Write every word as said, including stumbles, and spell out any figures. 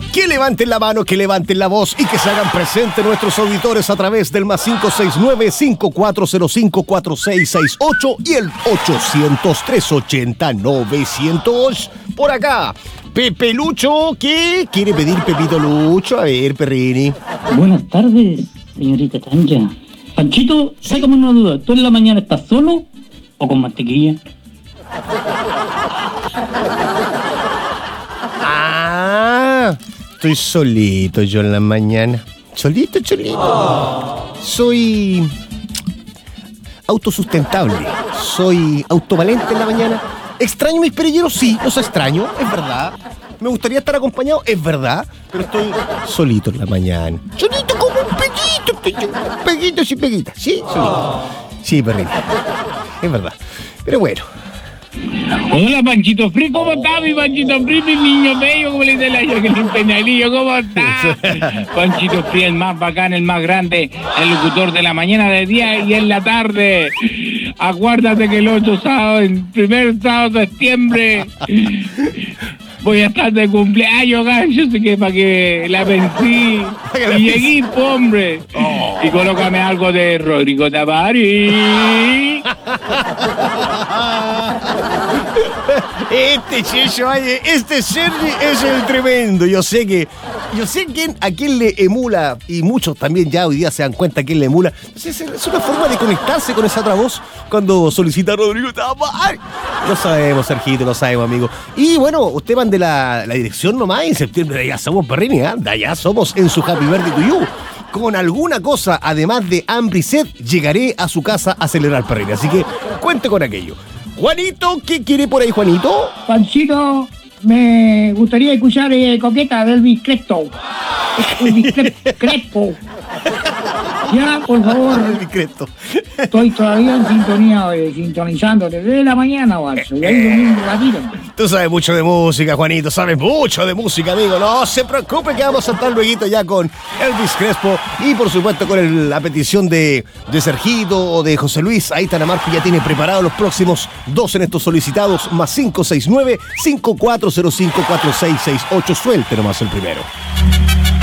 Que levanten la mano, que levanten la voz y que se hagan presentes nuestros auditores a través del más cinco seis nueve, cinco cuatro cero cinco, cuatro seis seis ocho y el ochocientos, trescientos ochenta, novecientos. Por acá, Pepe Lucho, ¿qué quiere pedir Pepito Lucho? A ver, Perrini. Buenas tardes, señorita Tanja. Panchito, sácame una duda. ¿Tú en la mañana estás solo o con mantequilla? Ah, estoy solito yo en la mañana. Solito, solito. Oh. Soy autosustentable. Soy autovalente en la mañana. ¿Extraño mis perilleros? Sí, los extraño, es verdad. Me gustaría estar acompañado, es verdad. Pero estoy solito en la mañana. Solito como un peguito. Peguitos y peguitas, ¿sí? Solito. Sí, perrito. Es verdad. Pero bueno. Hola, Panchito Free, ¿cómo está mi Panchito Free, mi niño bello? ¿Cómo le dice la Jacqueline Peñalillo? ¿Cómo está? Panchito Free, el más bacán, el más grande, el locutor de la mañana, de día y en la tarde. Acuérdate que el ocho sábado, el primer sábado de septiembre, voy a estar de cumpleaños, yo sé que para que la vencí. Y llegué, hombre. Oh. Y colócame algo de Rodrigo Tavares. Este Checho, este Sergi es el tremendo. Yo sé que, yo sé quién, a quién le emula, y muchos también ya hoy día se dan cuenta a quién le emula. Es, es una forma de conectarse con esa otra voz cuando solicita a Rodrigo Tavares. Lo sabemos, Sergito, lo sabemos, amigo. Y bueno, usted mande la, la dirección nomás, en septiembre ya somos Perrini, ¿eh? Ya somos en su Happy Birthday to You. Con alguna cosa, además de hambre y sed, llegaré a su casa a celebrar Perrini. Así que cuente con aquello. Juanito, ¿qué quiere por ahí, Juanito? Panchito, me gustaría escuchar eh, Coqueta de Elvis Crespo. Elvis Crespo. Ya, por favor. Elvis Crespo. Estoy todavía en sintonía, eh, sintonizando desde la mañana, Balso. Y ahí domingo la tiro. Tú sabes mucho de música, Juanito, sabes mucho de música, amigo. No se preocupe que vamos a estar luego ya con Elvis Crespo y por supuesto con el, la petición de, de Sergito o de José Luis. Ahí está la marca, ya tiene preparados los próximos dos en estos solicitados, más cinco seis nueve, cinco cuatro cero cinco, cuatro seis seis ocho. Suelte nomás el primero.